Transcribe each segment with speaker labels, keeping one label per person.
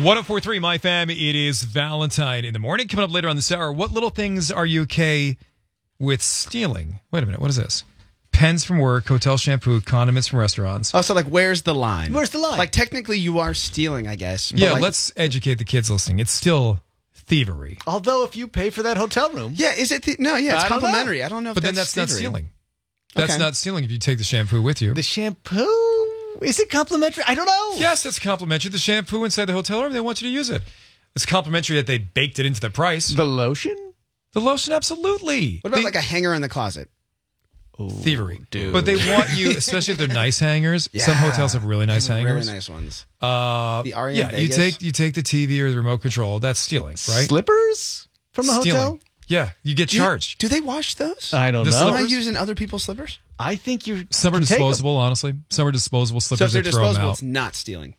Speaker 1: 1043 My Fam. It is Valentine in the morning. Coming up later on this hour, what little things are you okay with stealing? Wait a minute. What is this? Pens from work, hotel shampoo, condiments from restaurants.
Speaker 2: Oh, so like, where's the line?
Speaker 3: Where's the line?
Speaker 2: Like, technically, you are stealing, I guess. but
Speaker 1: Yeah,
Speaker 2: like-
Speaker 1: let's educate the kids listening. It's still thievery.
Speaker 3: Although if you pay for that hotel room.
Speaker 2: Yeah, is it? No, yeah, it's
Speaker 3: I don't know.
Speaker 2: complimentary. I don't know if
Speaker 1: But then that's not
Speaker 2: thievery.
Speaker 1: stealing. That's
Speaker 2: Okay.
Speaker 1: not stealing if you take the shampoo with you.
Speaker 3: The shampoo, is it complimentary? I don't know.
Speaker 1: Yes, it's complimentary. The shampoo inside the hotel room, they want you to use it. It's complimentary that they baked it into the price.
Speaker 3: The lotion?
Speaker 1: The lotion, absolutely.
Speaker 2: What about
Speaker 1: They-
Speaker 2: like a hanger in the closet?
Speaker 1: thievery?
Speaker 3: dude.
Speaker 1: But they want you, especially if they're nice hangers. Some hotels have really nice hangers.
Speaker 2: Really nice ones.
Speaker 1: The
Speaker 2: Aria
Speaker 1: yeah,
Speaker 2: Vegas?
Speaker 1: you take the TV or the remote control. That's stealing, right?
Speaker 3: Slippers from the
Speaker 1: Stealing.
Speaker 3: hotel?
Speaker 1: Yeah, you get charged.
Speaker 2: Do they wash those?
Speaker 3: I don't
Speaker 1: The
Speaker 3: know.
Speaker 2: Am I
Speaker 1: slippers?
Speaker 2: using other people's slippers?
Speaker 3: I think you
Speaker 1: Some are
Speaker 3: can take 'em.
Speaker 1: disposable, honestly. Some are disposable
Speaker 2: So if
Speaker 1: slippers.
Speaker 2: they're
Speaker 1: They throw them
Speaker 2: disposable,
Speaker 1: out.
Speaker 2: it's not stealing.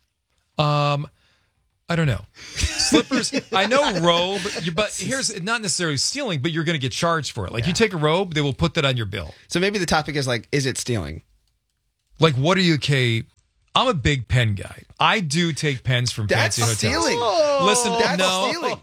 Speaker 1: I don't know. Slippers. I know robe, but here's not necessarily stealing, but you're going to get charged for it. Like you take a robe, they will put that on your bill.
Speaker 2: So maybe the topic is like, is it stealing?
Speaker 1: Like, what are you okay? I'm a big pen guy. I do take pens from
Speaker 2: That's
Speaker 1: fancy hotels.
Speaker 2: stealing.
Speaker 1: Listen,
Speaker 2: That's
Speaker 1: no,
Speaker 2: stealing.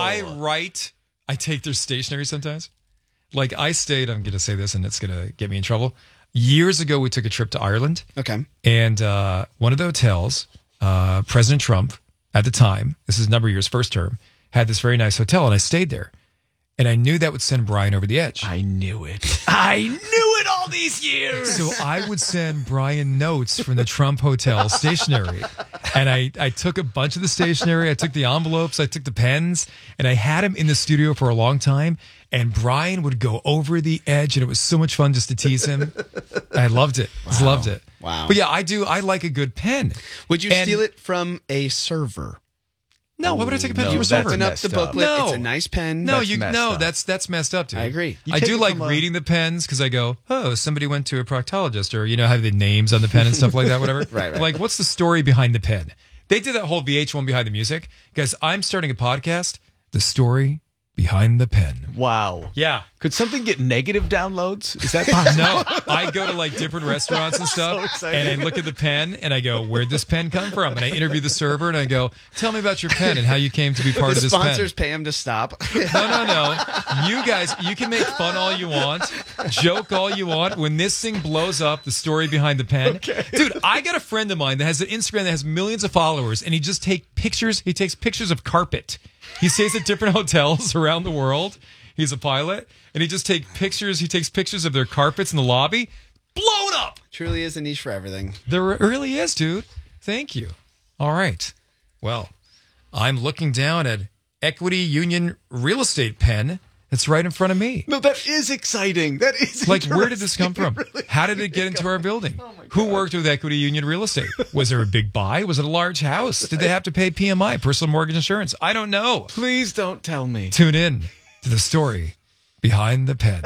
Speaker 1: I take their stationery sometimes. Like I stayed, I'm going to say this and it's going to get me in trouble. Years ago, we took a trip to Ireland.
Speaker 2: Okay.
Speaker 1: And one of the hotels, President Trump at the time, this is a number of years, first term, had this very nice hotel. And I stayed there. And I knew that would send Brian over the edge.
Speaker 3: I knew it. I knew it all these years.
Speaker 1: So I would send Brian notes from the Trump Hotel stationery. And I took a bunch of the stationery. I took the envelopes. I took the pens. And I had him in the studio for a long time. And Brian would go over the edge. And it was so much fun just to tease him. I loved it. Just loved it.
Speaker 2: Wow.
Speaker 1: But yeah, I do. I like a good pen.
Speaker 2: Would you
Speaker 1: And-
Speaker 2: steal it from a server?
Speaker 1: No, why would I take a pen
Speaker 3: no,
Speaker 1: from a
Speaker 3: that's
Speaker 1: server?
Speaker 2: Open up
Speaker 3: messed
Speaker 2: the
Speaker 3: up.
Speaker 2: booklet.
Speaker 1: No.
Speaker 2: It's a nice pen.
Speaker 1: No,
Speaker 3: That's messed up.
Speaker 1: that's messed up, dude.
Speaker 2: I agree.
Speaker 3: You
Speaker 1: I
Speaker 3: take
Speaker 1: do
Speaker 3: it
Speaker 1: like
Speaker 3: from a-
Speaker 1: reading the pens because I go, oh, somebody went to a proctologist, or have the names on the pen and stuff like that, whatever.
Speaker 2: Right.
Speaker 1: Like, what's the story behind the pen? They did that whole VH1 behind the music. Guys, I'm starting a podcast. The story behind the pen.
Speaker 3: Wow.
Speaker 1: Yeah.
Speaker 3: Could something get negative downloads? Is that possible?
Speaker 1: No, I go to like different restaurants and stuff,
Speaker 3: excited.
Speaker 1: and I look at the pen and I go, "Where'd this pen come from?" And I interview the server and I go, "Tell me about your pen and how you came to be part
Speaker 2: The
Speaker 1: of this
Speaker 2: sponsors
Speaker 1: pen."
Speaker 2: pay him to stop.
Speaker 1: No. You guys, you can make fun all you want, joke all you want. When this thing blows up, the story behind the pen. Dude, I got a friend of mine that has an Instagram that has millions of followers, and he just takes pictures. He takes pictures of carpet. He stays at different hotels around the world. He's a pilot, and he just takes pictures. He takes pictures of their carpets in the lobby. Blown up.
Speaker 2: Truly is a niche for everything.
Speaker 1: There really is, dude. Thank you. All right. Well, I'm looking down at Equity Union Real Estate Pen. It's right in front of me.
Speaker 3: No, that is exciting. That is
Speaker 1: Like, where did this come from?
Speaker 3: Really?
Speaker 1: How did it get into our building? Who worked with Equity Union Real Estate? Was there a big buy? Was it a large house? Did they have to pay PMI, personal mortgage insurance? I don't know.
Speaker 3: Please don't tell me.
Speaker 1: Tune in to the story behind the pen.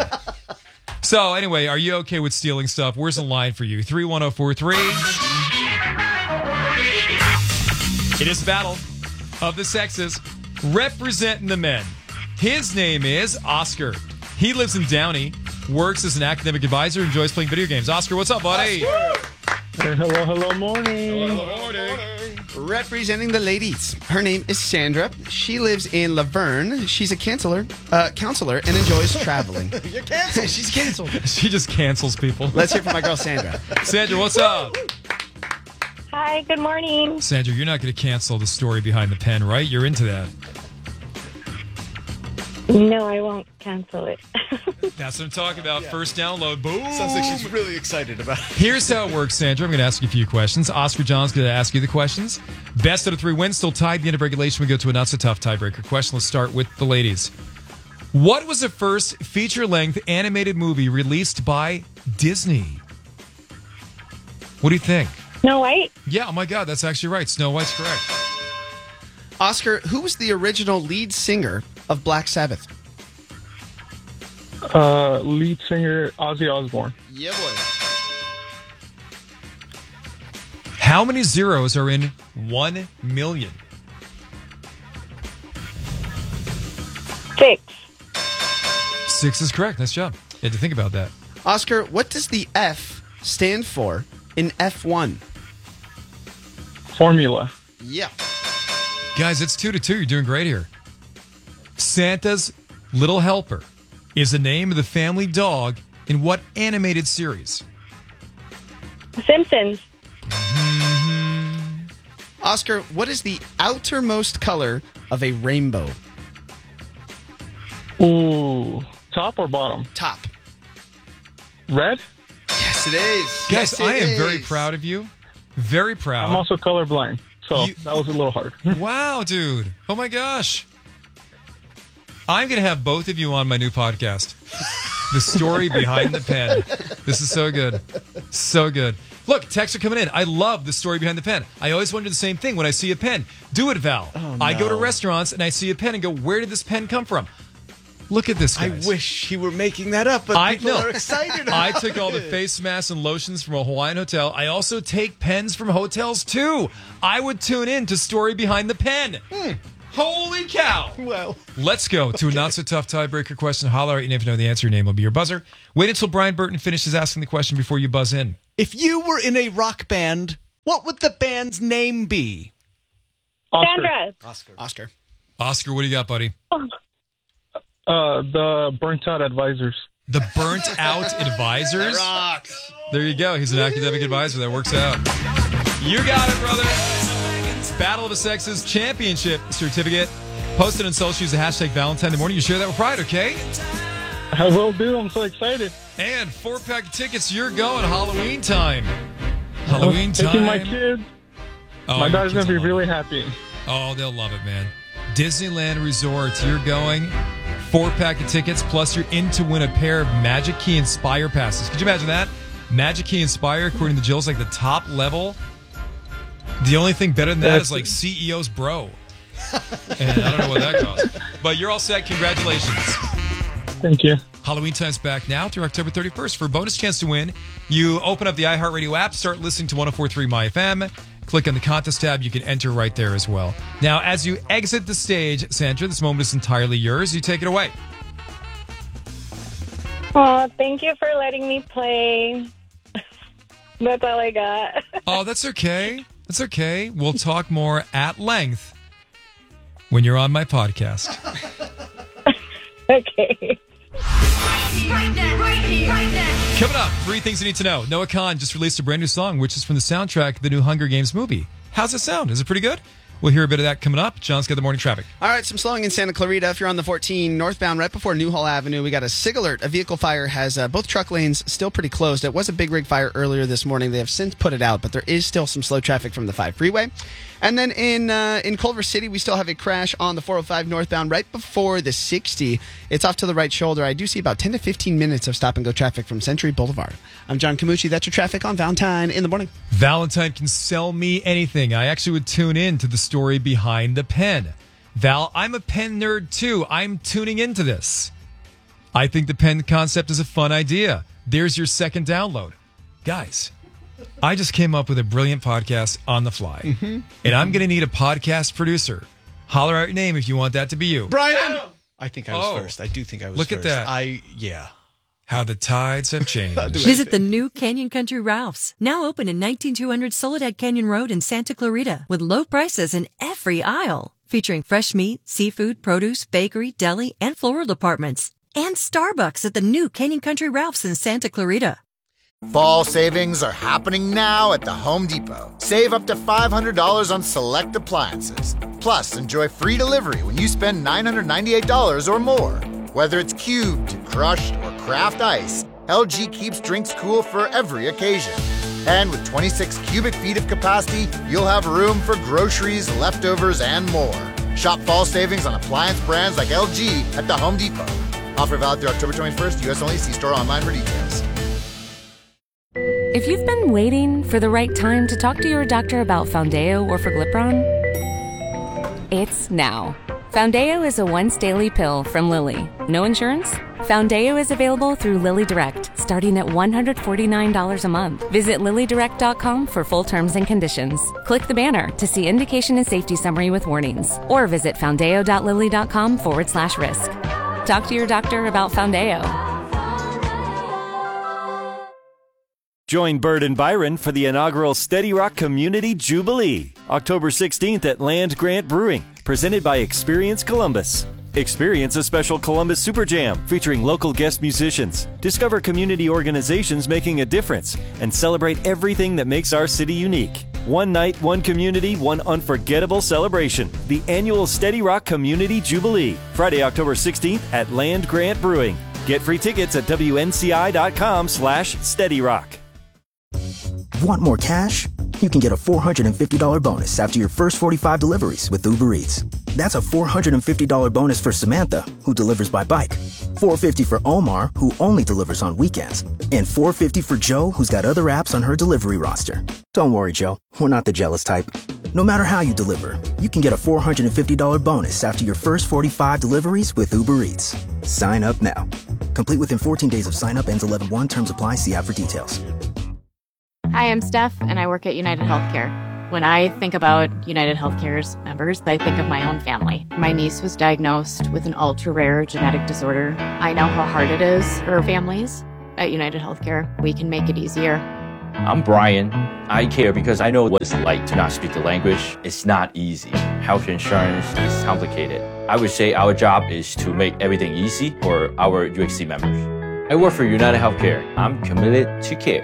Speaker 1: So, anyway, are you okay with stealing stuff? Where's the line for you? 31043. It is Battle of the Sexes, representing the men. His name is Oscar. He lives in Downey, works as an academic advisor, enjoys playing video games. Oscar, what's up, buddy?
Speaker 4: Hello, morning.
Speaker 2: Representing the ladies. Her name is Sandra. She lives in Laverne. She's a counselor and enjoys traveling.
Speaker 3: You're canceled.
Speaker 2: She's canceled.
Speaker 1: She just cancels people.
Speaker 2: Let's hear from my girl Sandra.
Speaker 1: Sandra, what's up?
Speaker 4: Hi, good morning.
Speaker 1: Sandra, you're not going to cancel the story behind the pen, right? You're into that.
Speaker 4: No, I won't cancel it.
Speaker 1: That's what I'm talking about. First download. Boom.
Speaker 3: Sounds like she's really excited about it.
Speaker 1: Here's how it works, Sandra. I'm going to ask you a few questions. Oscar John's going to ask you the questions. Best out of 3 wins. Still tied. At the end of regulation, we go to a not-so-tough tiebreaker question. Let's start with the ladies. What was the first feature-length animated movie released by Disney? What do you think?
Speaker 4: Snow White?
Speaker 1: Yeah, oh my God, that's actually right. Snow White's correct.
Speaker 2: Oscar, who was the original lead singer of Black Sabbath?
Speaker 4: Lead singer Ozzy Osbourne.
Speaker 2: Yeah, boy.
Speaker 1: How many zeros are in 1 million?
Speaker 4: 6.
Speaker 1: 6 is correct. Nice job. You had to think about that.
Speaker 2: Oscar, what does the F stand for in F1?
Speaker 4: Formula.
Speaker 2: Yeah.
Speaker 1: Guys, it's 2-2. You're doing great here. Santa's Little Helper is the name of the family dog in what animated series?
Speaker 4: Simpsons.
Speaker 2: Oscar, what is the outermost color of a rainbow?
Speaker 4: Ooh. Top or bottom?
Speaker 2: Top.
Speaker 4: Red?
Speaker 2: Yes, it is.
Speaker 1: Guys,
Speaker 2: Yes, it
Speaker 1: I am
Speaker 2: is.
Speaker 1: very proud of you. Very proud.
Speaker 4: I'm also colorblind, so that was a little hard.
Speaker 1: Wow, dude. Oh my gosh. I'm going to have both of you on my new podcast. The story behind the pen. This is so good. So good. Look, texts are coming in. I love the story behind the pen. I always wonder the same thing when I see a pen. Do it, Val.
Speaker 2: Oh,
Speaker 1: I go to
Speaker 2: no.
Speaker 1: restaurants and I see a pen and go, where did this pen come from? Look at this,
Speaker 3: I
Speaker 1: guys.
Speaker 3: wish he were making that up, but people are excited.
Speaker 1: I took all the face masks and lotions from a Hawaiian hotel. I also take pens from hotels, too. I would tune in to Story Behind the Pen. Holy cow.
Speaker 3: Well,
Speaker 1: Let's go to a not-so-tough tiebreaker question. Holler at you if you know the answer. Your name will be your buzzer. Wait until Brian Burton finishes asking the question before you buzz in.
Speaker 3: if you were in a rock band, what would the band's name be?
Speaker 4: Sandra.
Speaker 2: Oscar.
Speaker 1: Oscar, what do you got, buddy?
Speaker 4: The Burnt Out Advisors.
Speaker 1: The Burnt Out Advisors?
Speaker 2: Rocks.
Speaker 1: There you go. He's an academic advisor. That works out. You got it, brother. Battle of the Sexes Championship certificate. Posted on social. Use the hashtag Valentine in the morning. You share that with pride, okay?
Speaker 4: I will do. I'm so excited.
Speaker 1: And 4-pack of tickets. You're going Halloween time. Halloween time.
Speaker 4: Taking my kids.
Speaker 1: Oh,
Speaker 4: My
Speaker 1: your
Speaker 4: daughter's
Speaker 1: kids
Speaker 4: going to be
Speaker 1: will love
Speaker 4: really
Speaker 1: it.
Speaker 4: happy.
Speaker 1: Oh, they'll love it, man. Disneyland Resorts. You're going 4-pack of tickets. Plus, you're in to win a pair of Magic Key Inspire passes. Could you imagine that? Magic Key Inspire, according to Jill, is like the top level. The only thing better than that is like CEO's bro. And I don't know what that costs. But you're all set. Congratulations.
Speaker 4: Thank you.
Speaker 1: Halloween time's back now through October 31st. For a bonus chance to win, you open up the iHeartRadio app, start listening to 104.3 MyFM, click on the contest tab. You can enter right there as well. Now, as you exit the stage, Sandra, this moment is entirely yours. You take it away.
Speaker 4: Oh, thank you for letting me play. That's all I got.
Speaker 1: Oh, that's okay. That's okay. We'll talk more at length when you're on my podcast.
Speaker 4: Okay.
Speaker 1: Coming up, 3 things you need to know. Noah Khan just released a brand new song, which is from the soundtrack of the new Hunger Games movie. How's it sound? Is it pretty good? We'll hear a bit of that coming up. John's got the morning traffic.
Speaker 2: All right, some slowing in Santa Clarita. If you're on the 14 northbound right before Newhall Avenue, we got a SIG alert. A vehicle fire has both truck lanes still pretty closed. It was a big rig fire earlier this morning. They have since put it out, but there is still some slow traffic from the 5 freeway. And then in Culver City, we still have a crash on the 405 northbound right before the 60. It's off to the right shoulder. I do see about 10 to 15 minutes of stop-and-go traffic from Century Boulevard. I'm John Camucci. That's your traffic on Valentine in the morning.
Speaker 1: Valentine can sell me anything. I actually would tune in to the story behind the pen. Val, I'm a pen nerd too. I'm tuning into this. I think the pen concept is a fun idea. There's your second download. Guys, I just came up with a brilliant podcast on the fly. And I'm going to need a podcast producer. Holler out your name if you want that to be you.
Speaker 3: Brian! I think I was
Speaker 1: Oh.
Speaker 3: first. I do think I was
Speaker 1: Look
Speaker 3: first.
Speaker 1: at that.
Speaker 3: Yeah.
Speaker 1: How the tides have changed.
Speaker 5: Visit the new Canyon Country Ralph's, now open in 19200 Soledad Canyon Road in Santa Clarita, with low prices in every aisle, featuring fresh meat, seafood, produce, bakery, deli, and floral departments. And Starbucks at the new Canyon Country Ralph's in Santa Clarita.
Speaker 6: Fall savings are happening now at the Home Depot. Save up to $500 on select appliances. Plus, enjoy free delivery when you spend $998 or more. Whether it's cubed, crushed, or craft ice, LG keeps drinks cool for every occasion. And with 26 cubic feet of capacity, you'll have room for groceries, leftovers, and more. Shop fall savings on appliance brands like LG at the Home Depot. Offer valid through October 21st, U.S. only. See store online for details.
Speaker 7: If you've been waiting for the right time to talk to your doctor about Foundeo or Forglipron, it's now. Foundeo is a once-daily pill from Lilly. No insurance? Foundeo is available through Lilly Direct, starting at $149 a month. Visit LillyDirect.com for full terms and conditions. Click the banner to see indication and safety summary with warnings, or visit foundeo.lilly.com/risk. Talk to your doctor about Foundeo.
Speaker 8: Join Bird and Byron for the inaugural Steady Rock Community Jubilee, October 16th at Land Grant Brewing, presented by Experience Columbus. Experience a special Columbus Super Jam featuring local guest musicians. Discover community organizations making a difference and celebrate everything that makes our city unique. One night, one community, one unforgettable celebration. The annual Steady Rock Community Jubilee, Friday, October 16th at Land Grant Brewing. Get free tickets at WNCI.com/SteadyRock.
Speaker 9: Want more cash? You can get a $450 bonus after your first 45 deliveries with Uber Eats. That's a $450 bonus for Samantha, who delivers by bike. $450 for Omar, who only delivers on weekends. And $450 for Joe, who's got other apps on her delivery roster. Don't worry, Joe. We're not the jealous type. No matter how you deliver, you can get a $450 bonus after your first 45 deliveries with Uber Eats. Sign up now. Complete within 14 days of sign up. Ends 11/1. Terms apply. See app for details.
Speaker 10: Hi, I'm Steph, and I work at United Healthcare. When I think about United Healthcare's members, I think of my own family. My niece was diagnosed with an ultra-rare genetic disorder. I know how hard it is for families. At United Healthcare, we can make it easier.
Speaker 11: I'm Brian. I care because I know what it's like to not speak the language. It's not easy. Health insurance is complicated. I would say our job is to make everything easy for our UHC members. I work for United Healthcare. I'm committed to care.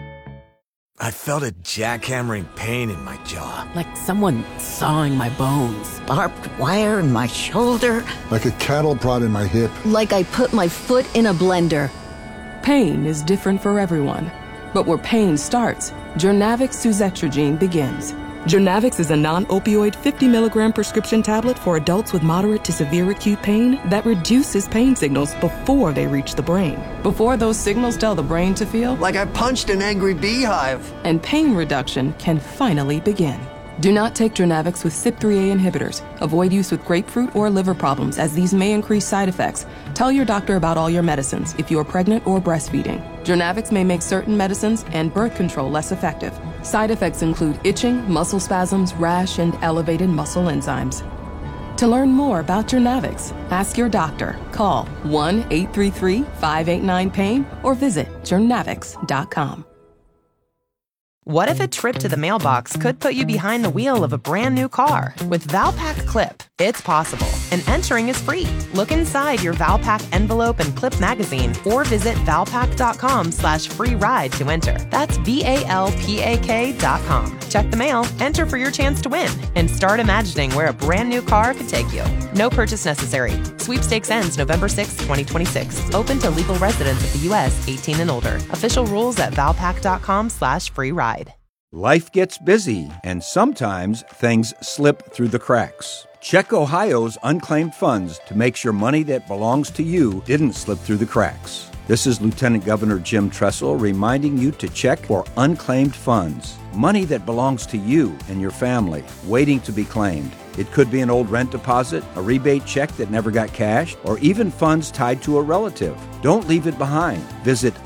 Speaker 12: I felt a jackhammering pain in my jaw.
Speaker 13: Like someone sawing my bones.
Speaker 14: Barbed wire in my shoulder.
Speaker 15: Like a cattle prod in my hip.
Speaker 14: Like I put my foot in a blender.
Speaker 13: Pain is different for everyone. But where pain starts, Journavx suzetrigine begins. Journavx is a non-opioid 50 milligram prescription tablet for adults with moderate to severe acute pain that reduces pain signals before they reach the brain. Before those signals tell the brain to feel
Speaker 12: like I punched an angry beehive.
Speaker 13: And pain reduction can finally begin. Do not take Journavx with CYP3A inhibitors. Avoid use with grapefruit or liver problems, as these may increase side effects. Tell your doctor about all your medicines if you are pregnant or breastfeeding. Journavx may make certain medicines and birth control less effective. Side effects include itching, muscle spasms, rash, and elevated muscle enzymes. To learn more about Journavx, ask your doctor. Call 1-833-589-PAIN or visit journavx.com.
Speaker 16: What if a trip to the mailbox could put you behind the wheel of a brand new car? With Valpak Clip, it's possible, and entering is free. Look inside your Valpak envelope and clip magazine, or visit valpak.com/free ride to enter. That's VALPAK.com. Check the mail, enter for your chance to win, and start imagining where a brand new car could take you. No purchase necessary. Sweepstakes ends November 6, 2026. Open to legal residents of the U.S. 18 and older. Official rules at valpak.com/free ride.
Speaker 17: Life gets busy, and sometimes things slip through the cracks. Check Ohio's unclaimed funds to make sure money that belongs to you didn't slip through the cracks. This is Lieutenant Governor Jim Tressel reminding you to check for unclaimed funds. Money that belongs to you and your family, waiting to be claimed. It could be an old rent deposit, a rebate check that never got cashed, or even funds tied to a relative. Don't leave it behind. Visit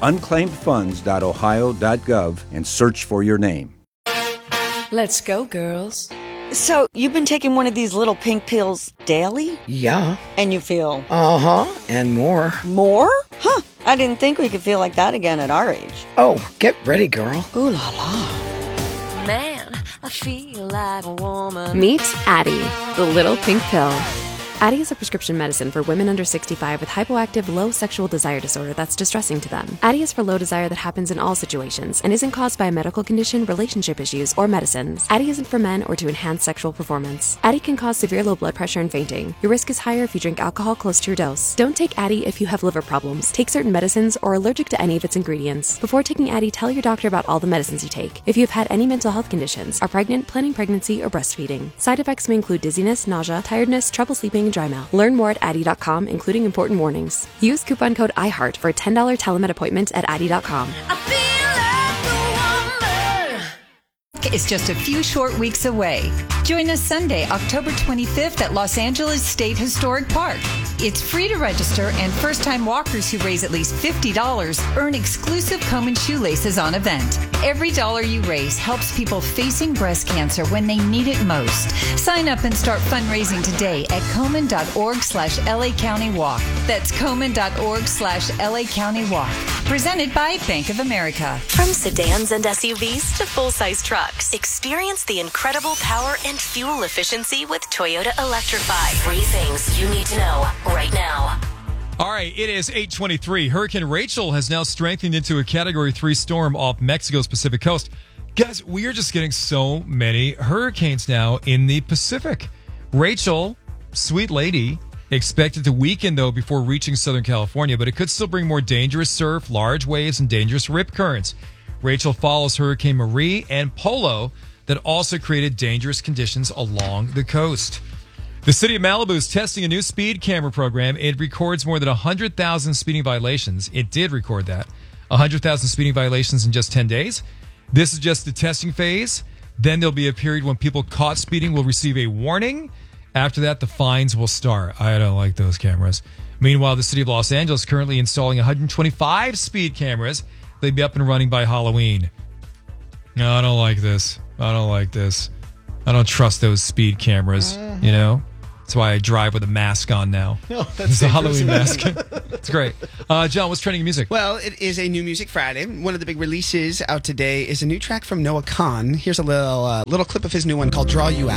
Speaker 17: unclaimedfunds.ohio.gov and search for your name.
Speaker 18: Let's go, girls.
Speaker 19: So, you've been taking one of these little pink pills daily?
Speaker 18: Yeah.
Speaker 19: And you feel?
Speaker 18: Uh-huh, and more.
Speaker 19: More? Huh, I didn't think we could feel like that again at our age.
Speaker 18: Oh, get ready, girl.
Speaker 19: Ooh la la.
Speaker 20: Man, I feel like a woman.
Speaker 7: Meet Addyi, the little pink pill. Addyi is a prescription medicine for women under 65 with hypoactive low sexual desire disorder that's distressing to them. Addyi is for low desire that happens in all situations and isn't caused by a medical condition, relationship issues, or medicines. Addyi isn't for men or to enhance sexual performance. Addyi can cause severe low blood pressure and fainting. Your risk is higher if you drink alcohol close to your dose. Don't take Addyi if you have liver problems, take certain medicines, or are allergic to any of its ingredients. Before taking Addyi, tell your doctor about all the medicines you take. If you've had any mental health conditions, are pregnant, planning pregnancy, or breastfeeding. Side effects may include dizziness, nausea, tiredness, trouble sleeping, and dry mouth. Learn more at Addyi.com, including important warnings. Use coupon code IHEART for a $10 telemed appointment at Addyi.com.
Speaker 21: It's just a few short weeks away. Join us Sunday, October 25th at Los Angeles State Historic Park. It's free to register, and first-time walkers who raise at least $50 earn exclusive comb and shoelaces on event. Every dollar you raise helps people facing breast cancer when they need it most. Sign up and start fundraising today at Komen.org/LA County Walk. That's Komen.org/LA County Walk. Presented by Bank of America.
Speaker 4: From sedans and SUVs to full-size trucks, experience the incredible power and fuel efficiency with Toyota Electrify. 3 things you need to know right now.
Speaker 1: All right, it is 8:23. Hurricane Rachel has now strengthened into a Category 3 storm off Mexico's Pacific coast. Guys, we are just getting so many hurricanes now in the Pacific. Rachel, sweet lady, expected to weaken, though, before reaching Southern California, but it could still bring more dangerous surf, large waves, and dangerous rip currents. Rachel follows Hurricane Marie and Polo that also created dangerous conditions along the coast. The city of Malibu is testing a new speed camera program. It records more than 100,000 speeding violations. It did record that. 100,000 speeding violations in just 10 days. This is just the testing phase. Then there'll be a period when people caught speeding will receive a warning. After that, the fines will start. I don't like those cameras. Meanwhile, the city of Los Angeles is currently installing 125 speed cameras. They'll be up and running by Halloween. No, I don't like this. I don't trust those speed cameras, you know? That's why I drive with a mask on now.
Speaker 2: No, that's
Speaker 1: it's a Halloween mask. It's great. John, what's trending in music?
Speaker 2: Well, it is a new Music Friday. One of the big releases out today is a new track from Noah Kahan. Here's a little clip of his new one called Draw You Out.